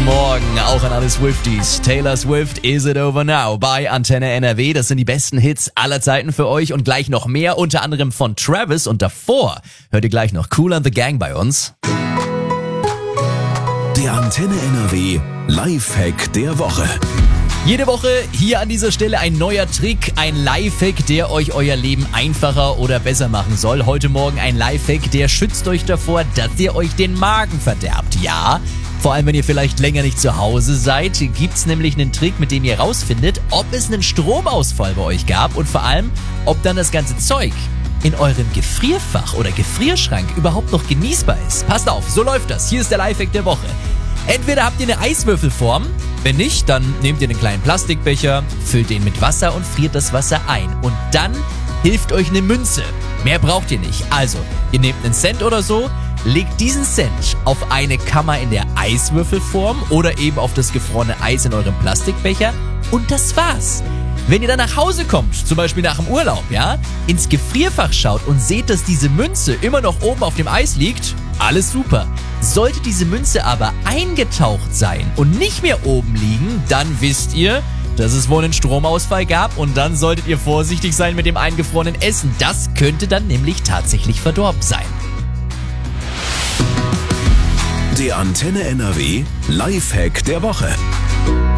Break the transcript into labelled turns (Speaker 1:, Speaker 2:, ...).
Speaker 1: Morgen auch an alle Swifties. Taylor Swift, Is It Over Now bei Antenne NRW. Das sind die besten Hits aller Zeiten für euch und gleich noch mehr, unter anderem von Travis. Und davor hört ihr gleich noch Kool and the Gang bei uns.
Speaker 2: Der Antenne NRW Lifehack der Woche.
Speaker 1: Jede Woche hier an dieser Stelle ein neuer Trick, ein Lifehack, der euch euer Leben einfacher oder besser machen soll. Heute Morgen ein Lifehack, der schützt euch davor, dass ihr euch den Magen verderbt. Ja, vor allem wenn ihr vielleicht länger nicht zu Hause seid, gibt's nämlich einen Trick, mit dem ihr rausfindet, ob es einen Stromausfall bei euch gab und vor allem, ob dann das ganze Zeug in eurem Gefrierfach oder Gefrierschrank überhaupt noch genießbar ist. Passt auf, so läuft das. Hier ist der Lifehack der Woche. Entweder habt ihr eine Eiswürfelform, wenn nicht, dann nehmt ihr einen kleinen Plastikbecher, füllt den mit Wasser und friert das Wasser ein. Und dann hilft euch eine Münze. Mehr braucht ihr nicht. Also, ihr nehmt einen Cent oder so, legt diesen Cent auf eine Kammer in der Eiswürfelform oder eben auf das gefrorene Eis in eurem Plastikbecher und das war's. Wenn ihr dann nach Hause kommt, zum Beispiel nach dem Urlaub, ja, ins Gefrierfach schaut und seht, dass diese Münze immer noch oben auf dem Eis liegt, alles super. Sollte diese Münze aber eingetaucht sein und nicht mehr oben liegen, dann wisst ihr, dass es wohl einen Stromausfall gab und dann solltet ihr vorsichtig sein mit dem eingefrorenen Essen. Das könnte dann nämlich tatsächlich verdorben sein.
Speaker 2: Der Antenne NRW Lifehack der Woche.